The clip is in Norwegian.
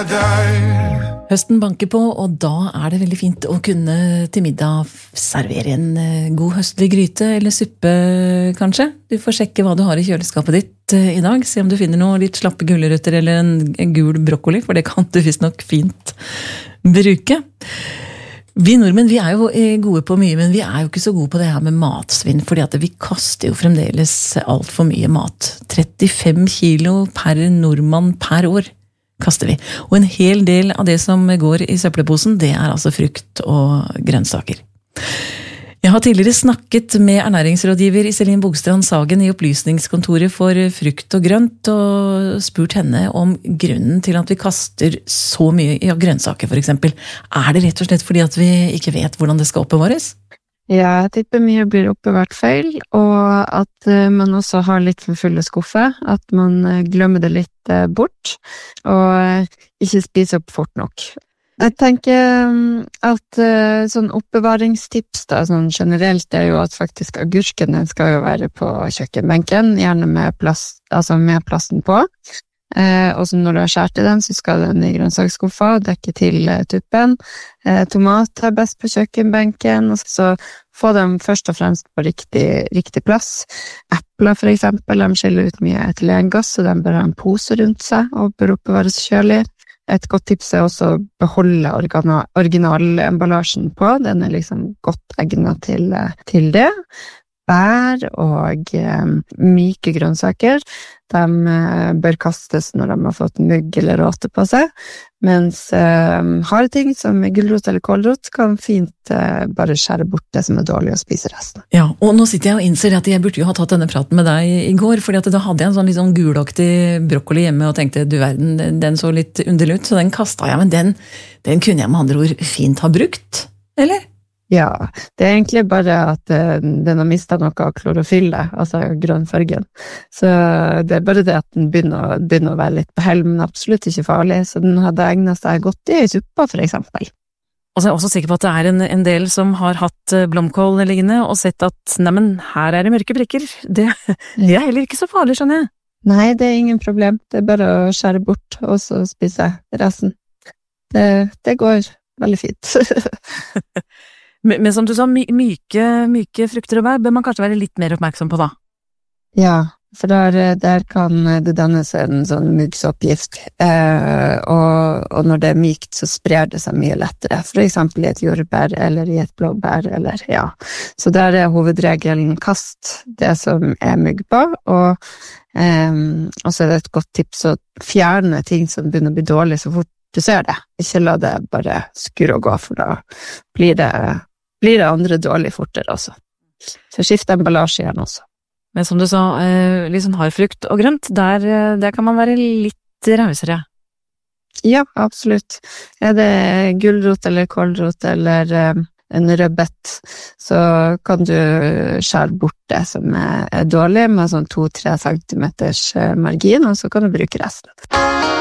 deg. Høsten banker på, og da det veldig fint å kunne til middag servere en god høstlig gryte eller suppe, kanskje. Du får sjekke hva du har i kjøleskapet ditt i dag. Se om du finner noe litt slappe gulrøtter eller en gul brokkoli, for det kan du visst nok fint bruke. Vi nordmenn vi jo gode på mye, men vi jo ikke så gode på det her med matsvinn, fordi at vi kaster jo fremdeles alt for mye mat. 35 kilo per nordmann per år kaster vi. Og en hel del av det som går i søppelposen, det altså frukt og grønnsaker. Jeg har tidligere snakket med ernæringsrådgiver Iselin Bogstrand Sagen i opplysningskontoret for frukt og grønt, og spurt henne om grunnen til at vi kaster så mye grønnsaker, for eksempel. Det rett og slett fordi at vi ikke vet hvordan det skal oppbevares? Ja, jeg tipper mye blir oppbevart feil, og at man også har litt for fulle skuffer, at man glemmer det litt bort, og ikke spiser opp fort nok. Jeg tenker at sånn oppbevaringstips da, sånn generelt jo at faktisk agurkene skal jo være på kjøkkenbenken, gjerne med plass, altså med plassen på. Og så når du har skjært i den, så skal den i grønnsaksskuffa og dekke til tuppen. Tomat best på kjøkkenbenken, og så få dem først og fremst på riktig plass. Epler for eksempel, de skiller ut mye etylengass, så de bør ha en pose rundt seg og bør oppbevares kjølig. Et godt tips også å beholde originalemballasjen på, den liksom godt egnet til det. Bær og myke grønnsaker, de bør kastes når de har fått mugg eller råte på seg, mens harde ting som gulrot eller kålrot kan fint bare skjære bort det som dårlig og spise resten. Ja, og nå sitter jeg og innser at jeg burde jo ha tatt denne praten med deg i går, fordi at da hadde jeg en sånn litt sånn gulaktig brokkoli hjemme og tenkte, du verden, den så litt underlig ut, så den kastet jeg, men den kunne jeg med andre ord fint ha brukt, eller? Ja, det egentlig bare at den har mistet noe av klorofyllet, altså grønnfargen. Så det bare det at den begynner å være litt på hell, men absolutt ikke farlig, så den hadde egnet seg godt i suppa, for eksempel. Og så jeg også sikker på at det en del som har hatt blomkål liggende og sett at, neimen, her det mørke prikker. Det heller ikke så farlig, skjønner jeg. Nei, det ingen problem. Det bare å skjære bort, og så spise resten. Det går veldig fint. Men som du sa, myke frukter og bær bør man kanskje være litt mer oppmerksom på da? Ja, for der kan det dannes en sånn muggsoppgift, og når det mykt så sprer det seg mye lettere, for eksempel i et jordbær eller i et blåbær, eller ja. Så der hovedregelen kast det som mugg på, og så det et godt tips å fjerne ting som begynner å bli dårlig så fort du ser det. Ikke la det bare skurre og gå, for da blir det andre dårlig fortere også. Så skift emballasje igjen også. Men som du sa, litt sånn hard frukt og grønt, der kan man være litt rausere. Ja, absolutt. Det gulrot eller kålrot eller en rødbett, så kan du skjære bort det som dårlig med sånn 2-3 centimeters margin, og så kan du bruke resten.